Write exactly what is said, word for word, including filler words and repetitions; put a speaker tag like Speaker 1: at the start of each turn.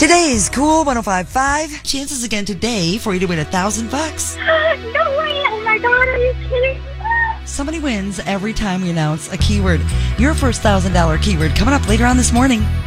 Speaker 1: Today's Cool one oh five point five. Chances again today for you to win a thousand bucks.
Speaker 2: No way! Oh my God, are you kidding?
Speaker 1: Somebody wins every time we announce a keyword. Your first thousand dollar keyword coming up later on this morning.